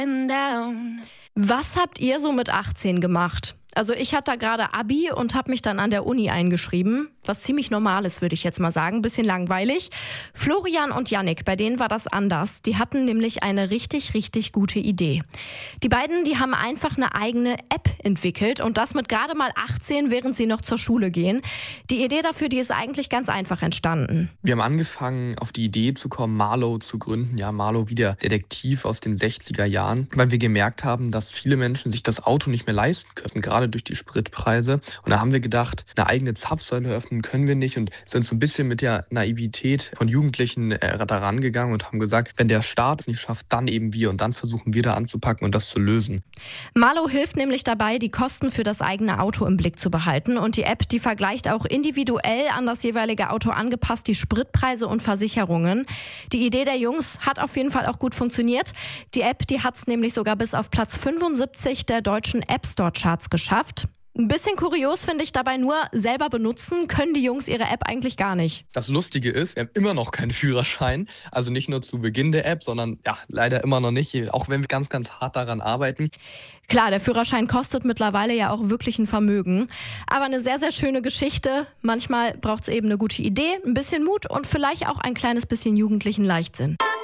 Was habt ihr so mit 18 gemacht? Also ich hatte da gerade Abi und habe mich dann an der Uni eingeschrieben, was ziemlich normal ist, würde ich jetzt mal sagen, bisschen langweilig. Florian und Yannick, bei denen war das anders. Die hatten nämlich eine richtig, richtig gute Idee. Die beiden, die haben einfach eine eigene App entwickelt und das mit gerade mal 18, während sie noch zur Schule gehen. Die Idee dafür, die ist eigentlich ganz einfach entstanden. Wir haben angefangen, auf die Idee zu kommen, Marlow zu gründen. Ja, Marlow wie der Detektiv aus den 60er Jahren, weil wir gemerkt haben, dass viele Menschen sich das Auto nicht mehr leisten können, gerade durch die Spritpreise. Und da haben wir gedacht, eine eigene Zapfsäule öffnen können wir nicht und sind so ein bisschen mit der Naivität von Jugendlichen daran gegangen und haben gesagt, wenn der Staat es nicht schafft, dann eben wir. Und dann versuchen wir da anzupacken und das zu lösen. Marlow hilft nämlich dabei, die Kosten für das eigene Auto im Blick zu behalten. Und die App, die vergleicht auch individuell an das jeweilige Auto angepasst die Spritpreise und Versicherungen. Die Idee der Jungs hat auf jeden Fall auch gut funktioniert. Die App, die hat es nämlich sogar bis auf Platz 75 der deutschen App Store Charts geschafft. Ein bisschen kurios finde ich dabei nur, selber benutzen können die Jungs ihre App eigentlich gar nicht. Das Lustige ist, wir haben immer noch keinen Führerschein. Also nicht nur zu Beginn der App, sondern ja, leider immer noch nicht, auch wenn wir ganz, ganz hart daran arbeiten. Klar, der Führerschein kostet mittlerweile ja auch wirklich ein Vermögen. Aber eine sehr, sehr schöne Geschichte. Manchmal braucht es eben eine gute Idee, ein bisschen Mut und vielleicht auch ein kleines bisschen jugendlichen Leichtsinn.